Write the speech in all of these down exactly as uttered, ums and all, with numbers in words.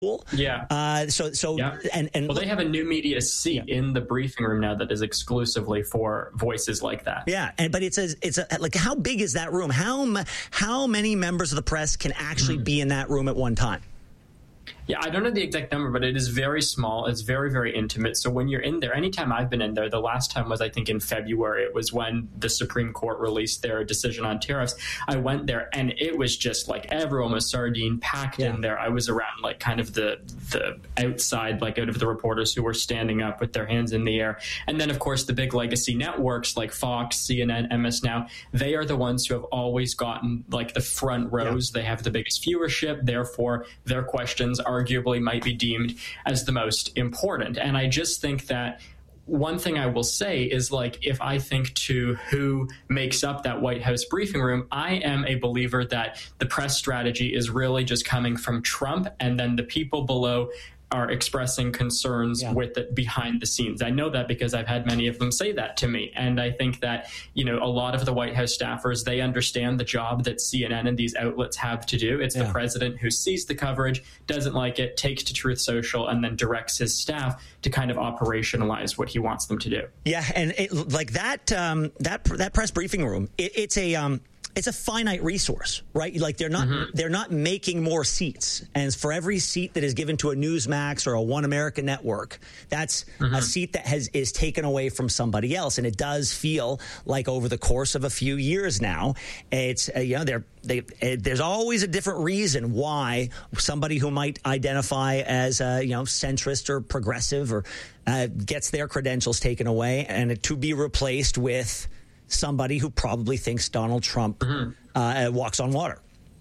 Yeah. Uh, so, so, yeah. and, and well, they have a new media seat yeah. in the briefing room now that is exclusively for voices like that. Yeah. And, but it's a, it's a, like, how big is that room? How, how many members of the press can actually mm. be in that room at one time? Yeah, I don't know the exact number, but it is very small. It's very, very intimate. So when you're in there, anytime I've been in there, the last time was, I think, in February. It was when the Supreme Court released their decision on tariffs. I went there, and it was just like everyone was sardine packed yeah. in there. I was around like kind of the the outside, like out of the reporters who were standing up with their hands in the air. And then, of course, the big legacy networks like Fox, C N N, M S Now, they are the ones who have always gotten like the front rows. Yeah. They have the biggest viewership. Therefore, their questions arguably might be deemed as the most important. And I just think that one thing I will say is, like, if I think to who makes up that White House briefing room, I am a believer that the press strategy is really just coming from Trump, and then the people below are expressing concerns yeah. with it behind the scenes. I know that because I've had many of them say that to me. And I think that, you know, a lot of the White House staffers, they understand the job that C N N and these outlets have to do. It's yeah. the president who sees the coverage, doesn't like it, takes to Truth Social, and then directs his staff to kind of operationalize what he wants them to do. Yeah. And it, like that, um, that, that press briefing room, it, it's a, um, it's a finite resource, right? Like they're not mm-hmm. they're not making more seats. And for every seat that is given to a Newsmax or a One America Network, that's mm-hmm. a seat that has is taken away from somebody else. And it does feel like over the course of a few years now, it's uh, you know they're they uh, there's always a different reason why somebody who might identify as uh, you know centrist or progressive or uh, gets their credentials taken away and to be replaced with somebody who probably thinks Donald Trump mm-hmm. uh, walks on water.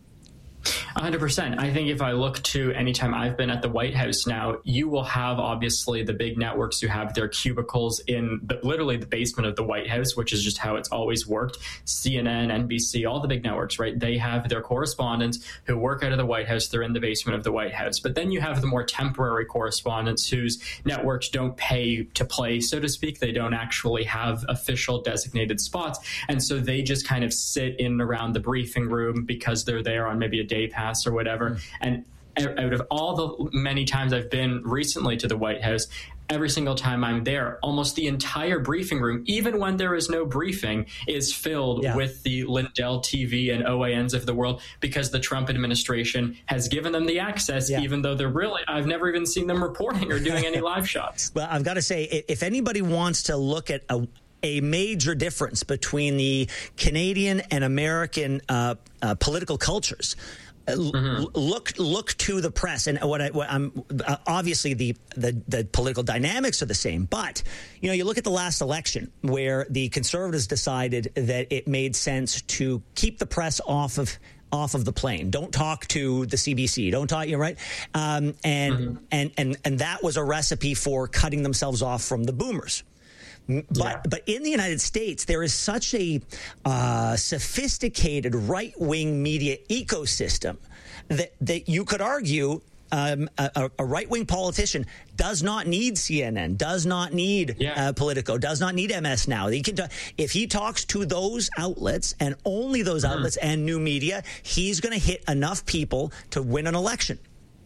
one hundred percent. I think if I look to anytime I've been at the White House now, you will have obviously the big networks who have their cubicles in the, literally the basement of the White House, which is just how it's always worked. C N N, N B C, all the big networks, right? They have their correspondents who work out of the White House. They're in the basement of the White House. But then you have the more temporary correspondents whose networks don't pay to play, so to speak. They don't actually have official designated spots. And so they just kind of sit in and around the briefing room because they're there on maybe a day pass or whatever. Mm. And out of all the many times I've been recently to the White House, every single time I'm there, almost the entire briefing room, even when there is no briefing, is filled yeah. with the Lindell T V and O A Ns of the world because the Trump administration has given them the access, yeah. even though they're really, I've never even seen them reporting or doing any live shots. Well, I've got to say, if anybody wants to look at a a major difference between the Canadian and American uh, uh, political cultures, Mm-hmm. Look, look to the press, and what, I, what I'm uh, obviously the, the the political dynamics are the same. But you know, you look at the last election where the Conservatives decided that it made sense to keep the press off of off of the plane. Don't talk to the C B C. Don't talk. You're right, um, and mm-hmm. and and and that was a recipe for cutting themselves off from the boomers. But yeah. but in the United States, there is such a uh, sophisticated right-wing media ecosystem that, that you could argue um, a, a right-wing politician does not need C N N, does not need yeah. uh, Politico, does not need M S Now. He can, if he talks to those outlets and only those mm. outlets and new media, he's going to hit enough people to win an election.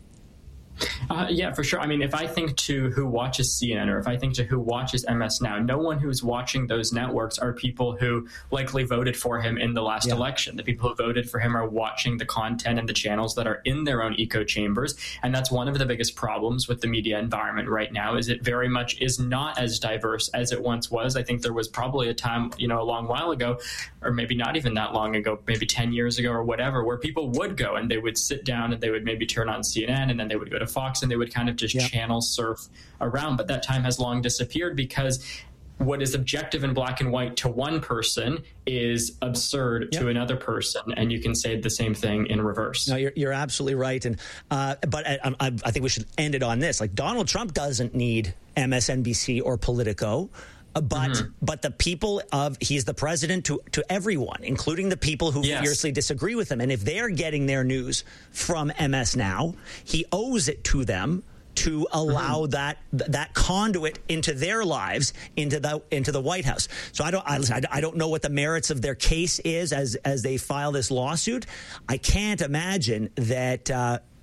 Uh, yeah, for sure. I mean, if I think to who watches C N N or if I think to who watches M S Now, no one who's watching those networks are people who likely voted for him in the last yeah. election. The people who voted for him are watching the content and the channels that are in their own echo chambers. And that's one of the biggest problems with the media environment right now, is it very much is not as diverse as it once was. I think there was probably a time, you know, a long while ago, or maybe not even that long ago, maybe ten years ago or whatever, where people would go and they would sit down and they would maybe turn on C N N and then they would go to Fox and they would kind of just yeah. channel surf around. But that time has long disappeared because what is objective and black and white to one person is absurd yep. to another person. And you can say the same thing in reverse. No, you're, you're absolutely right. And uh, but I, I, I think we should end it on this. Like, Donald Trump doesn't need M S N B C or Politico. Uh, but mm-hmm. but the people of he's the president to, to everyone, including the people who yes. fiercely disagree with him. And if they're getting their news from M S Now, he owes it to them to allow mm-hmm. that that conduit into their lives, into the into the White House. So I don't I, I don't know what the merits of their case is as as they file this lawsuit. I can't imagine that. Uh,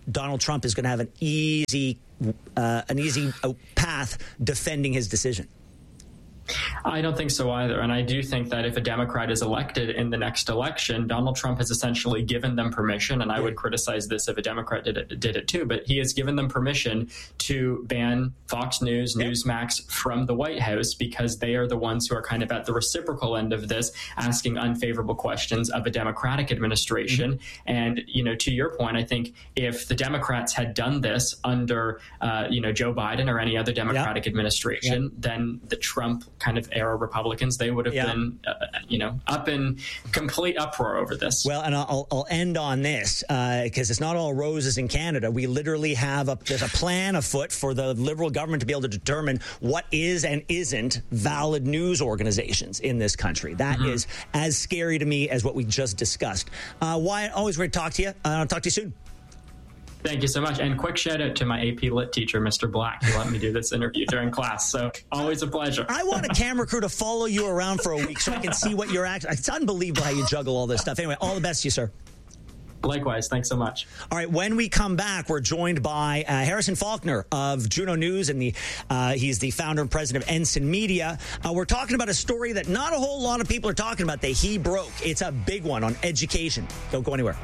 Donald Trump is going to have an easy, uh, an easy path defending his decision. I don't think so either. And I do think that if a Democrat is elected in the next election, Donald Trump has essentially given them permission, and I would criticize this if a Democrat did it, did it too, but he has given them permission to ban Fox News, yep. Newsmax from the White House because they are the ones who are kind of at the reciprocal end of this, asking unfavorable questions of a Democratic administration. Mm-hmm. And, you know, to your point, I think if the Democrats had done this under, uh, you know, Joe Biden or any other Democratic yep. administration, yep. then the Trump kind of era Republicans, they would have yeah. been, uh, you know, up in complete uproar over this. Well, and I'll, I'll end on this because uh, it's not all roses in Canada. We literally have a, there's a plan afoot for the Liberal government to be able to determine what is and isn't valid news organizations in this country. That mm-hmm. is as scary to me as what we just discussed. Uh, Wyatt, always great to talk to you. Uh, I'll talk to you soon. Thank you so much. And quick shout out to my A P Lit teacher, Mister Black, who let me do this interview during class. So always a pleasure. I want a camera crew to follow you around for a week so I can see what you're actually. It's unbelievable how you juggle all this stuff. Anyway, all the best to you, sir. Likewise. Thanks so much. All right. When we come back, we're joined by uh, Harrison Faulkner of Juno News, and the uh, he's the founder and president of Ensign Media. Uh, we're talking about a story that not a whole lot of people are talking about that he broke. It's a big one on education. Don't go anywhere.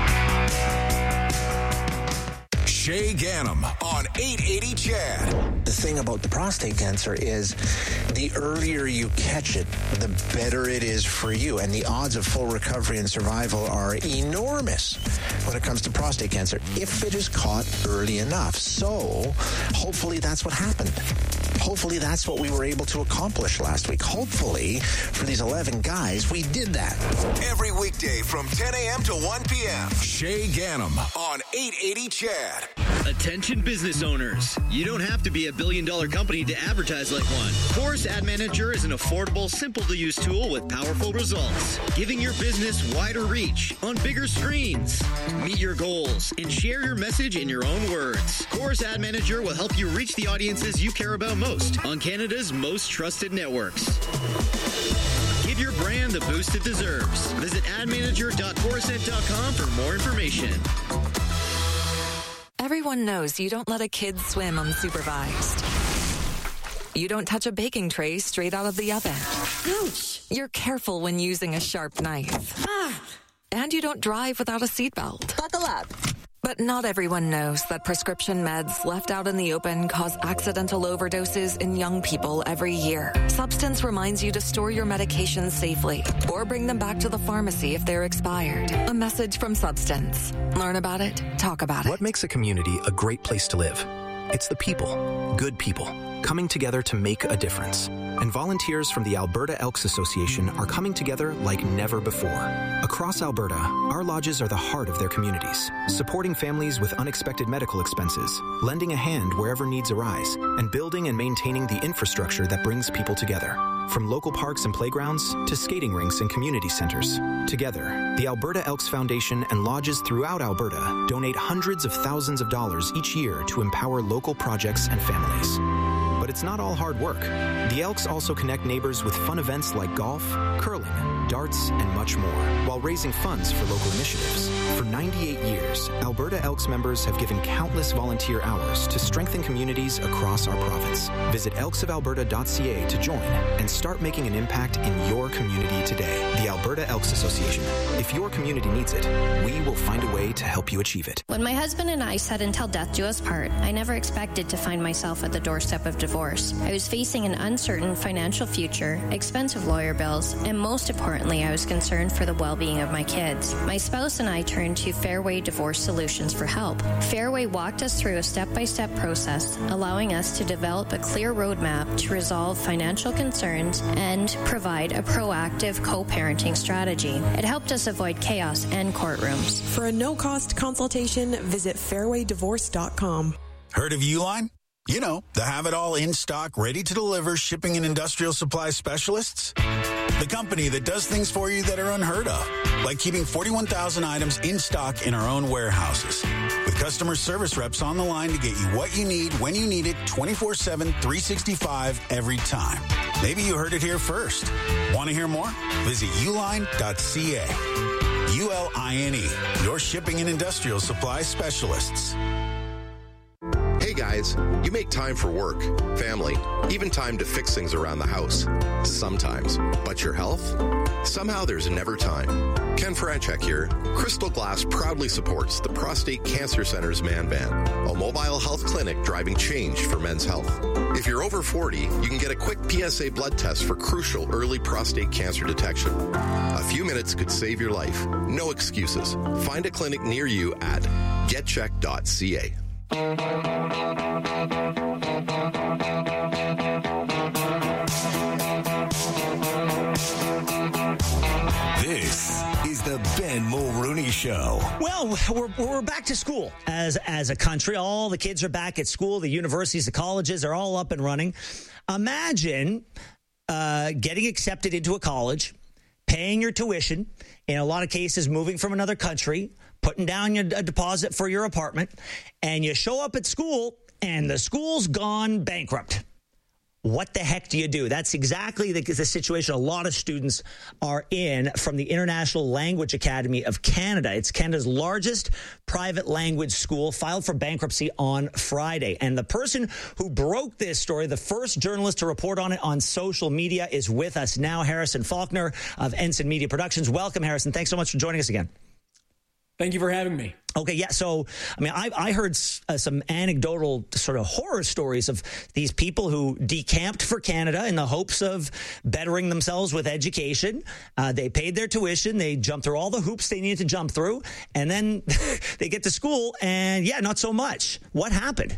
Shay Ganem on eight eighty C H A D. The thing about the prostate cancer is the earlier you catch it, the better it is for you. And the odds of full recovery and survival are enormous when it comes to prostate cancer if it is caught early enough. So hopefully that's what happened. Hopefully that's what we were able to accomplish last week. Hopefully for these eleven guys, we did that. Every weekday from ten a.m. to one p.m. Shay Ganem on eight eighty C H A D. Attention business owners. You don't have to be a billion dollar company to advertise like one. Chorus Ad Manager is an affordable, simple to use tool with powerful results, giving your business wider reach on bigger screens. Meet your goals and share your message in your own words. Chorus Ad Manager will help you reach the audiences you care about most on Canada's most trusted networks. Give your brand the boost it deserves. Visit ad manager dot corusent dot com for more information. Everyone knows you don't let a kid swim unsupervised. You don't touch a baking tray straight out of the oven. Ouch! You're careful when using a sharp knife. Ah. And you don't drive without a seatbelt. Buckle up. But not everyone knows that prescription meds left out in the open cause accidental overdoses in young people every year. Substance reminds you to store your medications safely or bring them back to the pharmacy if they're expired. A message from Substance. Learn about it. Talk about it. What makes a community a great place to live? It's the people, good people, coming together to make a difference. And volunteers from the Alberta Elks Association are coming together like never before. Across Alberta, our lodges are the heart of their communities, supporting families with unexpected medical expenses, lending a hand wherever needs arise, and building and maintaining the infrastructure that brings people together. From local parks and playgrounds to skating rinks and community centers. Together, the Alberta Elks Foundation and lodges throughout Alberta donate hundreds of thousands of dollars each year to empower local projects and families. But it's not all hard work. The Elks also connect neighbors with fun events like golf, curling, darts, and much more, while raising funds for local initiatives. For ninety-eight years, Alberta Elks members have given countless volunteer hours to strengthen communities across our province. Visit elks of alberta dot c a to join and start making an impact in your community today. The Alberta Elks Association. If your community needs it, we will find a way to help you achieve it. When my husband and I said until death do us part, I never expected to find myself at the doorstep of divorce. I was facing an uncertain financial future, expensive lawyer bills, and most importantly, I was concerned for the well-being of my kids. My spouse and I turned to Fairway Divorce Solutions for help. Fairway walked us through a step-by-step process, allowing us to develop a clear roadmap to resolve financial concerns and provide a proactive co-parenting strategy. It helped us avoid chaos and courtrooms. For a no-cost consultation, visit fairway divorce dot com. Heard of Uline? You know, the have-it-all in-stock, ready-to-deliver shipping and industrial supply specialists. The company that does things for you that are unheard of, like keeping forty-one thousand items in stock in our own warehouses. With customer service reps on the line to get you what you need, when you need it, twenty-four seven, three sixty-five, every time. Maybe you heard it here first. Want to hear more? Visit uline dot c a. U L I N E, your shipping and industrial supply specialists. Hey guys, you make time for work, family, even time to fix things around the house. Sometimes. But your health? Somehow there's never time. Ken Franchek here. Crystal Glass proudly supports the Prostate Cancer Center's Man Van, a mobile health clinic driving change for men's health. If you're over forty, you can get a quick P S A blood test for crucial early prostate cancer detection. A few minutes could save your life. No excuses. Find a clinic near you at get check dot c a. This is the Ben Mulrooney Show. Well, we're, we're back to school as as a country. All the kids are back at school. The universities, the colleges are all up and running. Imagine uh, getting accepted into a college, paying your tuition, in a lot of cases moving from another country, putting down your, a deposit for your apartment, and you show up at school and the school's gone bankrupt. What the heck do you do? That's exactly the, the situation a lot of students are in from the International Language Academy of Canada. It's Canada's largest private language school, filed for bankruptcy on Friday. And the person who broke this story, the first journalist to report on it on social media, is with us now, Harrison Faulkner of Ensign Media Productions. Welcome, Harrison. Thanks so much for joining us again. Thank you for having me. Okay, yeah. So, I mean, I, I heard uh, some anecdotal sort of horror stories of these people who decamped for Canada in the hopes of bettering themselves with education. Uh, they paid their tuition. They jumped through all the hoops they needed to jump through. And then they get to school and, yeah, not so much. What happened?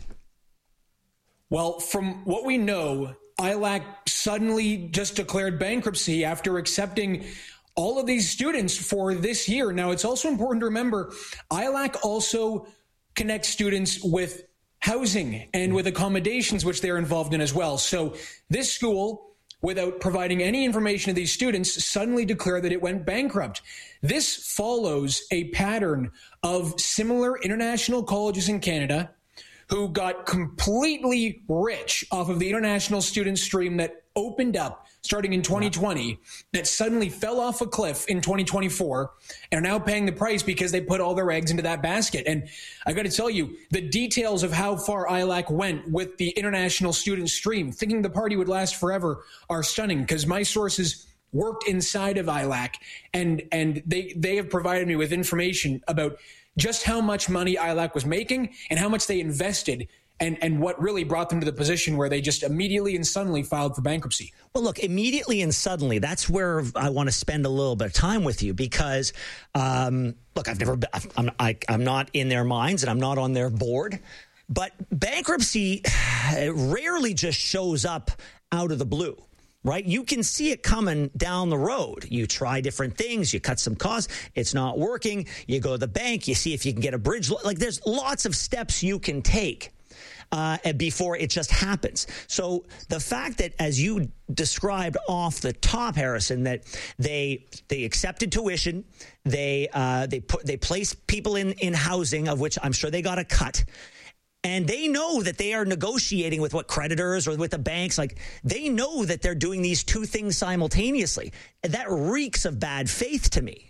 Well, from what we know, I L A C suddenly just declared bankruptcy after accepting all of these students for this year. Now, it's also important to remember, I L A C also connects students with housing and with accommodations, which they're involved in as well. So this school, without providing any information to these students, suddenly declared that it went bankrupt. This follows a pattern of similar international colleges in Canada who got completely rich off of the international student stream that opened up starting in twenty twenty, that suddenly fell off a cliff in twenty twenty-four and are now paying the price because they put all their eggs into that basket. And I got to tell you, the details of how far I L A C went with the international student stream, thinking the party would last forever, are stunning, because my sources worked inside of I L A C, and and they they have provided me with information about just how much money I L A C was making and how much they invested, and, and what really brought them to the position where they just immediately and suddenly filed for bankruptcy. Well, look, immediately and suddenly, that's where I want to spend a little bit of time with you, because, um, look, I've never been, I'm, I, I'm not in their minds and I'm not on their board, but bankruptcy rarely just shows up out of the blue. Right? You can see it coming down the road. You try different things. You cut some costs. It's not working. You go to the bank. You see if you can get a bridge. Like, there's lots of steps you can take uh, before it just happens. So the fact that, as you described off the top, Harrison, that they they accepted tuition, they uh, they put they placed people in in housing, of which I'm sure they got a cut. And they know that they are negotiating with what creditors or with the banks. Like, they know that they're doing these two things simultaneously. That reeks of bad faith to me.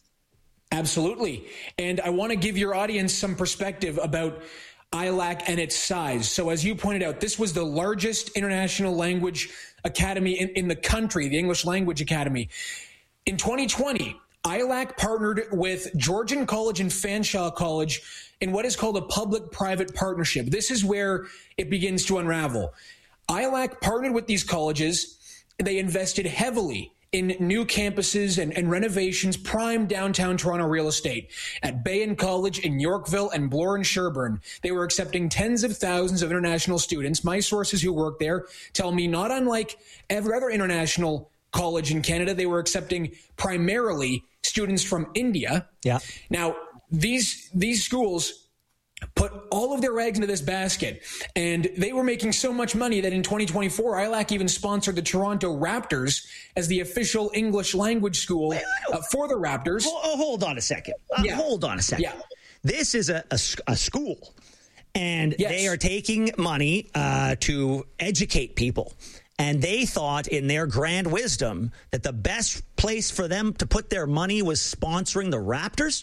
Absolutely. And I want to give your audience some perspective about I L A C and its size. So as you pointed out, this was the largest international language academy in, in the country, the English Language Academy. In twenty twenty, I L A C partnered with Georgian College and Fanshawe College in what is called a public-private partnership. This is where it begins to unravel. I L A C partnered with these colleges. They invested heavily in new campuses and, and renovations, prime downtown Toronto real estate. At Bayan College in Yorkville and Bloor and Sherbourne, they were accepting tens of thousands of international students. My sources who work there tell me, not unlike every other international college in Canada, they were accepting primarily students from India. Yeah. Now, these these schools put all of their eggs into this basket, and they were making so much money that in twenty twenty-four, I L A C even sponsored the Toronto Raptors as the official English language school uh, for the Raptors. Oh, hold on a second. Uh, yeah. Hold on a second. Yeah. This is a, a, a school, and yes. they are taking money uh, to educate people. And they thought in their grand wisdom that the best place for them to put their money was sponsoring the Raptors?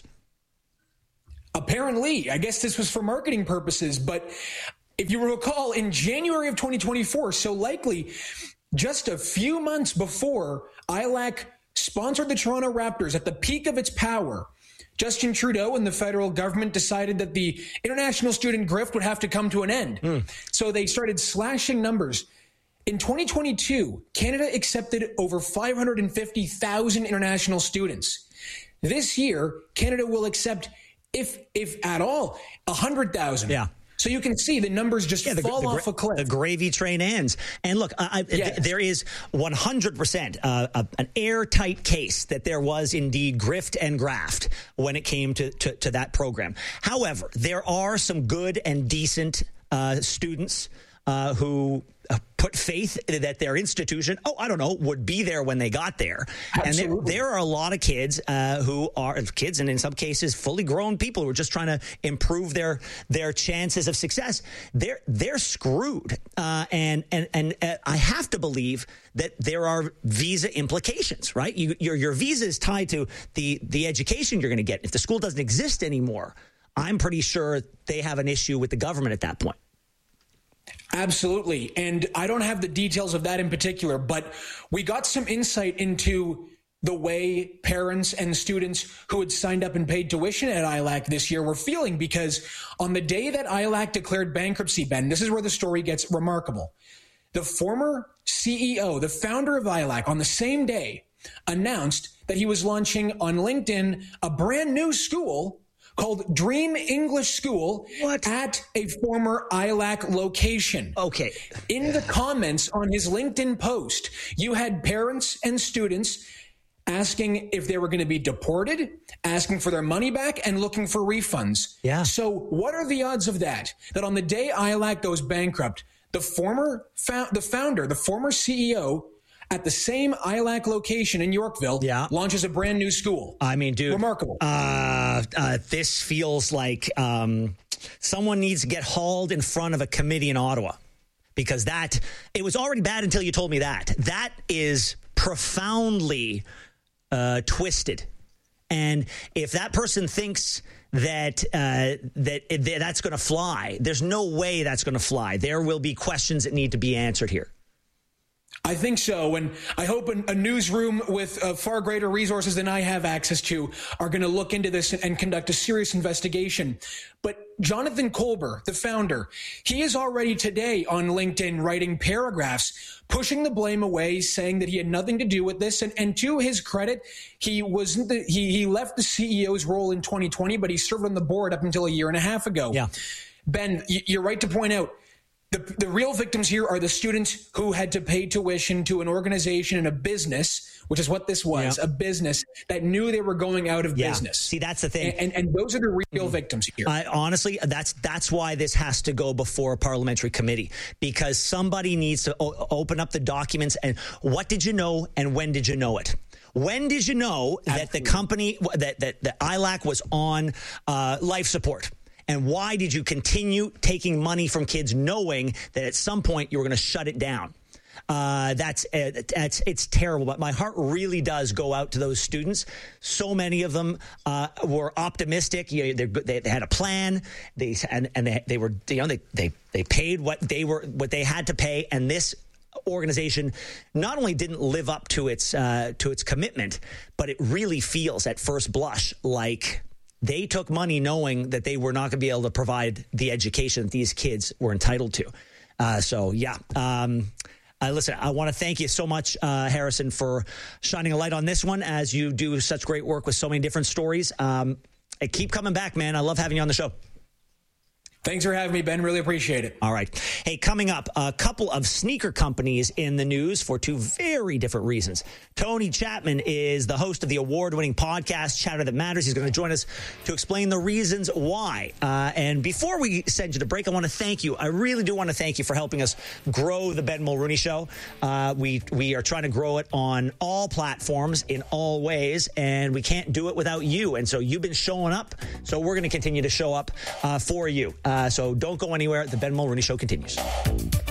Apparently. I guess this was for marketing purposes. But if you recall, in January of twenty twenty-four, so likely just a few months before I L A C sponsored the Toronto Raptors at the peak of its power, Justin Trudeau and the federal government decided that the international student grift would have to come to an end. Mm. So they started slashing numbers. In twenty twenty-two, Canada accepted over five hundred fifty thousand international students. This year, Canada will accept, if if at all, one hundred thousand. Yeah. So you can see the numbers just yeah, the, fall the, off a cliff. The gravy train ends. And look, I, yes. th- there is one hundred percent uh, a, an airtight case that there was indeed grift and graft when it came to, to, to that program. However, there are some good and decent uh, students uh, who uh, put faith that their institution, oh, I don't know, would be there when they got there. Absolutely. And there, there are a lot of kids uh, who are kids, and in some cases, fully grown people who are just trying to improve their their chances of success. They're they're screwed, uh, and and and uh, I have to believe that there are visa implications, right? You, your your visa is tied to the the education you're going to get. If the school doesn't exist anymore, I'm pretty sure they have an issue with the government at that point. Absolutely. And I don't have the details of that in particular, but we got some insight into the way parents and students who had signed up and paid tuition at I L A C this year were feeling, because on the day that I L A C declared bankruptcy, Ben, this is where the story gets remarkable. The former C E O, the founder of I L A C, on the same day announced that he was launching on LinkedIn a brand new school called Dream English School what? at a former I L A C location. Okay. In the comments on his LinkedIn post, you had parents and students asking if they were going to be deported, asking for their money back, and looking for refunds. Yeah. So what are the odds of that? That on the day I L A C goes bankrupt, the former fo- the founder, the former C E O, at the same I L A C location in Yorkville, yeah. launches a brand new school. I mean, dude. Remarkable. Uh, uh, this feels like um, someone needs to get hauled in front of a committee in Ottawa, because that, it was already bad until you told me that. That is profoundly uh, twisted. And if that person thinks that uh, that, that that's going to fly, there's no way that's going to fly. There will be questions that need to be answered here. I think so, and I hope a, a newsroom with uh, far greater resources than I have access to are going to look into this and, and conduct a serious investigation. But Jonathan Kolber, the founder, he is already today on LinkedIn writing paragraphs, pushing the blame away, saying that he had nothing to do with this. And, and to his credit, he wasn't the, he, he left the C E O's role in twenty twenty, but he served on the board up until a year and a half ago. Yeah. Ben, you're right to point out, The, the real victims here are the students who had to pay tuition to an organization and a business, which is what this was, yeah. a business that knew they were going out of yeah. business. See, that's the thing. And, and, and those are the real mm-hmm. victims here. I, honestly, that's that's why this has to go before a parliamentary committee, because somebody needs to o- open up the documents. And what did you know, and when did you know it? When did you know Absolutely. that the company, that, that, that I L A C was on uh, life support? And why did you continue taking money from kids knowing that at some point you were going to shut it down? Uh, that's, uh, that's, it's terrible. But my heart really does go out to those students. So many of them uh, were optimistic. You know, they, they had a plan. They and, and they, they were, you know, they, they, they paid what they were, what they had to pay. And this organization not only didn't live up to its, uh, to its commitment, but it really feels at first blush like they took money knowing that they were not going to be able to provide the education that these kids were entitled to. Uh, so, yeah. Um, uh, listen, I want to thank you so much, uh, Harrison, for shining a light on this one, as you do such great work with so many different stories. Um, keep coming back, man. I love having you on the show. Thanks for having me, Ben. Really appreciate it. All right. Hey, coming up, a couple of sneaker companies in the news for two very different reasons. Tony Chapman is the host of the award-winning podcast, Chatter That Matters. He's going to join us to explain the reasons why. Uh, and before we send you to break, I want to thank you. I really do want to thank you for helping us grow the Ben Mulrooney Show. Uh, we, we are trying to grow it on all platforms in all ways, and we can't do it without you. And so you've been showing up, so we're going to continue to show up uh, for you. Uh, Uh, so don't go anywhere. The Ben Mulrooney Show continues.